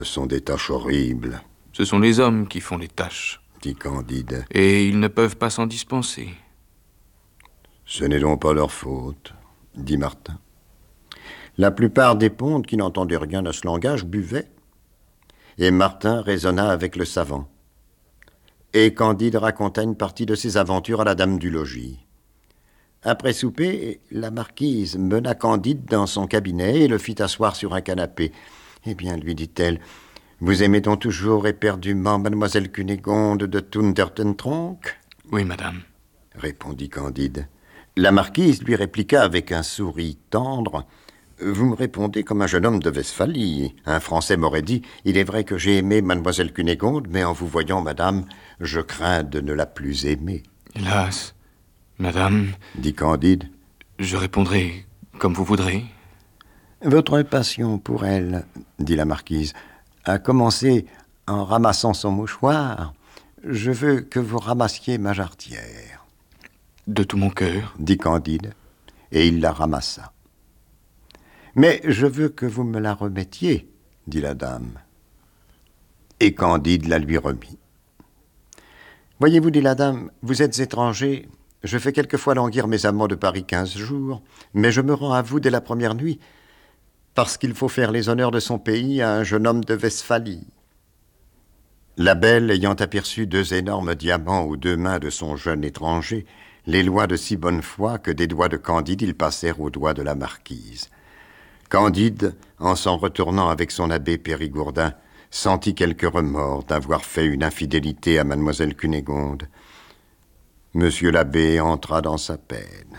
Ce sont des tâches horribles, Ce sont les hommes qui font les tâches. dit Candide. Et ils ne peuvent pas s'en dispenser. Ce n'est donc pas leur faute, dit Martin. La plupart des pontes qui n'entendaient rien à ce langage buvaient. Et Martin raisonna avec le savant. Et Candide raconta une partie de ses aventures à la dame du logis. Après souper, la marquise mena Candide dans son cabinet et le fit asseoir sur un canapé. « Eh bien, lui dit-elle, vous aimez donc toujours éperdument mademoiselle Cunégonde de Thundertentronckh ?» ?»« Oui, madame. » répondit Candide. La marquise lui répliqua avec un sourire tendre. « Vous me répondez comme un jeune homme de Westphalie. Un Français m'aurait dit, il est vrai que j'ai aimé mademoiselle Cunégonde, mais en vous voyant, madame, je crains de ne la plus aimer. » « Hélas, madame, dit Candide, je répondrai comme vous voudrez. » »« Votre passion pour elle, dit la marquise, a commencé en ramassant son mouchoir. Je veux que vous ramassiez ma jarretière. » »« De tout mon cœur. » dit Candide, et il la ramassa. « Mais je veux que vous me la remettiez, dit la dame. Et Candide la lui remit. « Voyez-vous, dit la dame, vous êtes étranger. Je fais quelquefois languir mes amants de Paris 15 jours, mais je me rends à vous dès la première nuit, parce qu'il faut faire les honneurs de son pays à un jeune homme de Westphalie. » La belle, ayant aperçu 2 énormes diamants aux 2 mains de son jeune étranger, les lois de si bonne foi que des doigts de Candide ils passèrent aux doigts de la marquise. Candide, en s'en retournant avec son abbé Périgourdin, sentit quelque remords d'avoir fait une infidélité à mademoiselle Cunégonde. Monsieur l'abbé entra dans sa peine.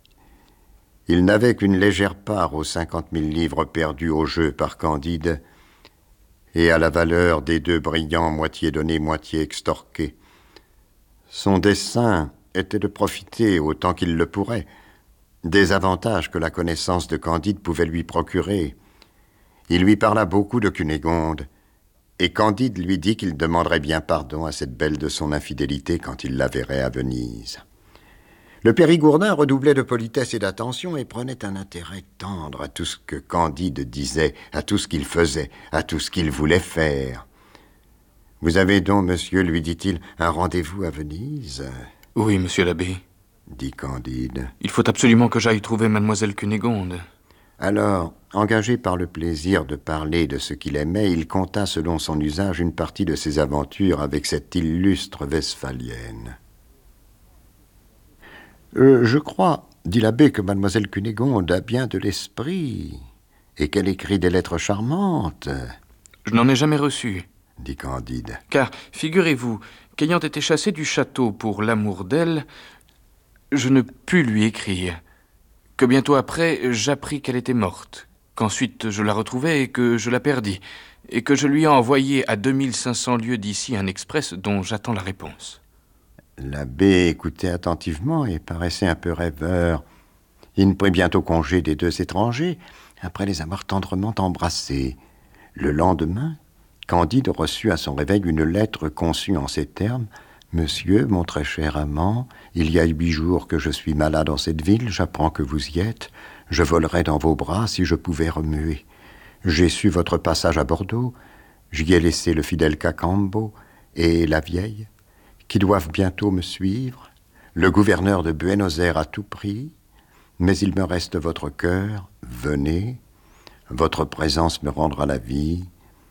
Il n'avait qu'une légère part aux 50 000 livres perdus au jeu par Candide et à la valeur des 2 brillants moitié donnés, moitié extorqués. Son dessein était de profiter autant qu'il le pourrait des avantages que la connaissance de Candide pouvait lui procurer. Il lui parla beaucoup de Cunégonde, et Candide lui dit qu'il demanderait bien pardon à cette belle de son infidélité quand il la verrait à Venise. Le Périgourdin redoublait de politesse et d'attention et prenait un intérêt tendre à tout ce que Candide disait, à tout ce qu'il faisait, à tout ce qu'il voulait faire. « Vous avez donc, monsieur, lui dit-il, un rendez-vous à Venise ?»« Oui, monsieur l'abbé. » dit Candide. « Il faut absolument que j'aille trouver mademoiselle Cunégonde. » Alors, engagé par le plaisir de parler de ce qu'il aimait, il conta selon son usage une partie de ses aventures avec cette illustre Westphalienne. Je crois, dit l'abbé, que mademoiselle Cunégonde a bien de l'esprit et qu'elle écrit des lettres charmantes. »« Je n'en ai jamais reçu, dit Candide. Car, figurez-vous, qu'ayant été chassé du château pour l'amour d'elle, je ne pus lui écrire. Que bientôt après, j'appris qu'elle était morte, qu'ensuite je la retrouvai et que je la perdis, et que je lui ai envoyé à 2500 lieues d'ici un express dont j'attends la réponse. » L'abbé écoutait attentivement et paraissait un peu rêveur. Il prit bientôt congé des 2 étrangers, après les avoir tendrement embrassés. Le lendemain, Candide reçut à son réveil une lettre conçue en ces termes. « Monsieur, mon très cher amant, il y a 8 jours que je suis malade en cette ville, j'apprends que vous y êtes. Je volerais dans vos bras si je pouvais remuer. J'ai su votre passage à Bordeaux, j'y ai laissé le fidèle Cacambo et la vieille, qui doivent bientôt me suivre, le gouverneur de Buenos Aires à tout prix, mais il me reste votre cœur, venez, votre présence me rendra la vie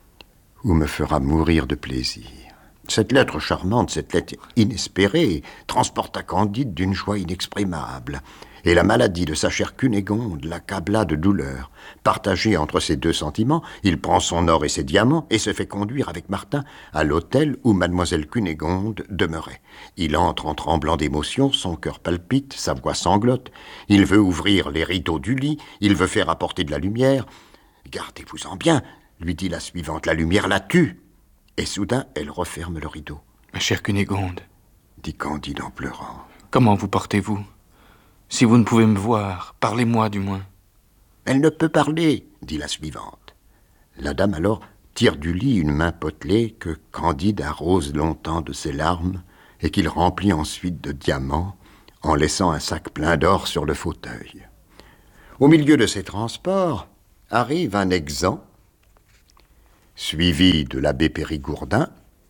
ou me fera mourir de plaisir. » Cette lettre charmante, cette lettre inespérée, transporta Candide d'une joie inexprimable, et la maladie de sa chère Cunégonde l'accabla de douleur. Partagé entre ces 2 sentiments, il prend son or et ses diamants et se fait conduire avec Martin à l'hôtel où mademoiselle Cunégonde demeurait. Il entre en tremblant d'émotion, son cœur palpite, sa voix sanglote. Il veut ouvrir les rideaux du lit, il veut faire apporter de la lumière. « Gardez-vous-en bien, lui dit la suivante, la lumière la tue. » Et soudain, elle referme le rideau. « Ma chère Cunégonde, » dit Candide en pleurant. « Comment vous portez-vous? Si vous ne pouvez me voir, parlez-moi du moins. » « Elle ne peut parler, dit la suivante. La dame alors tire du lit une main potelée que Candide arrose longtemps de ses larmes et qu'il remplit ensuite de diamants en laissant un sac plein d'or sur le fauteuil. Au milieu de ces transports arrive un exempt suivi de l'abbé Périgourdin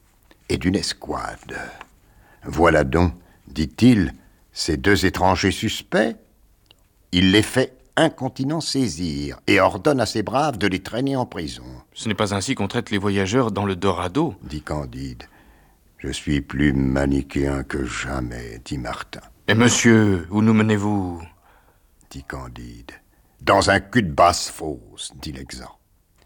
et d'une escouade. « Voilà donc, dit-il, ces 2 étrangers suspects. Il les fait incontinent saisir et ordonne à ses braves de les traîner en prison. » « Ce n'est pas ainsi qu'on traite les voyageurs dans le Dorado, » dit Candide. « Je suis plus manichéen que jamais, dit Martin. »« Et monsieur, où nous menez-vous » dit Candide. « Dans un cul de basse-fosse, dit l'exempt. »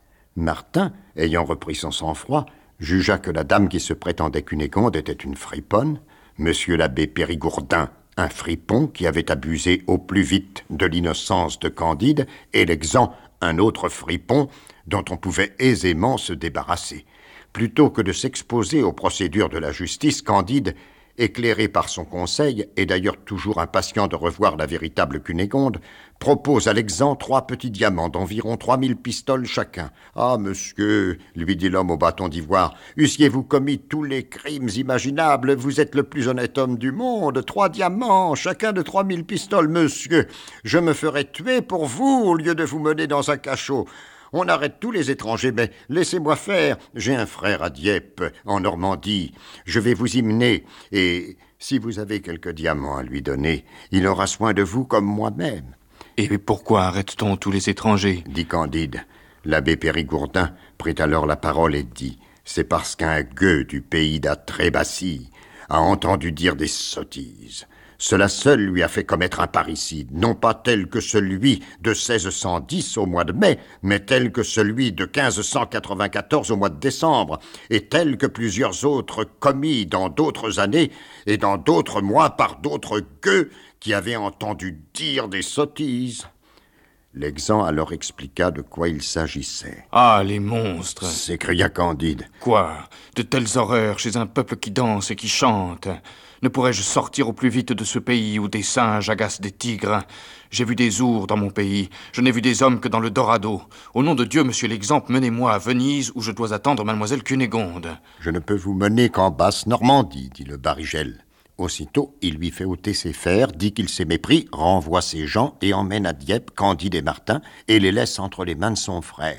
Martin, ayant repris son sang-froid, jugea que la dame qui se prétendait Cunégonde était une friponne, monsieur l'abbé Périgourdin un fripon qui avait abusé au plus vite de l'innocence de Candide, et l'exempt un autre fripon dont on pouvait aisément se débarrasser. Plutôt que de s'exposer aux procédures de la justice, Candide, éclairé par son conseil, et d'ailleurs toujours impatient de revoir la véritable Cunégonde, propose à l'exempt 3 petits diamants d'environ 3000 pistoles chacun. « Ah, monsieur, lui dit l'homme au bâton d'ivoire, eussiez-vous commis tous les crimes imaginables, vous êtes le plus honnête homme du monde. 3 diamants, chacun de 3000 pistoles, monsieur. Je me ferais tuer pour vous au lieu de vous mener dans un cachot. On arrête tous les étrangers, mais laissez-moi faire. J'ai un frère à Dieppe, en Normandie. Je vais vous y mener, et si vous avez quelques diamants à lui donner, il aura soin de vous comme moi-même. » « Et pourquoi arrête-t-on tous les étrangers » dit Candide. L'abbé Périgourdin prit alors la parole et dit « C'est parce qu'un gueux du pays d'Atrébassie a entendu dire des sottises. Cela seul lui a fait commettre un parricide, non pas tel que celui de 1610 au mois de mai, mais tel que celui de 1594 au mois de décembre, et tel que plusieurs autres commis dans d'autres années et dans d'autres mois par d'autres gueux qui avaient entendu dire des sottises. » L'exempt alors expliqua de quoi il s'agissait. « Ah, les monstres » s'écria Candide. « Quoi? De telles horreurs chez un peuple qui danse et qui chante. Ne pourrais-je sortir au plus vite de ce pays où des singes agacent des tigres? J'ai vu des ours dans mon pays. Je n'ai vu des hommes que dans le Dorado. Au nom de Dieu, monsieur l'exempt, menez-moi à Venise où je dois attendre mademoiselle Cunégonde. »« Je ne peux vous mener qu'en basse Normandie, dit le Barigel. » Aussitôt, il lui fait ôter ses fers, dit qu'il s'est mépris, renvoie ses gens et emmène à Dieppe Candide et Martin et les laisse entre les mains de son frère.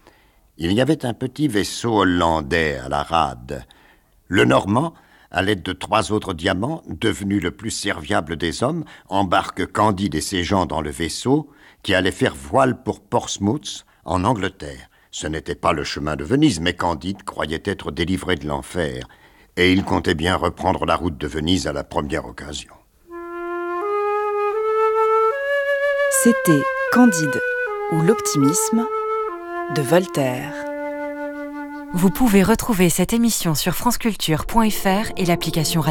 Il y avait un petit vaisseau hollandais à la rade. Le Normand, à l'aide de 3 autres diamants, devenu le plus serviable des hommes, embarque Candide et ses gens dans le vaisseau qui allait faire voile pour Portsmouth, en Angleterre. Ce n'était pas le chemin de Venise, mais Candide croyait être délivré de l'enfer, et il comptait bien reprendre la route de Venise à la première occasion. C'était Candide ou l'optimisme de Voltaire. Vous pouvez retrouver cette émission sur franceculture.fr et l'application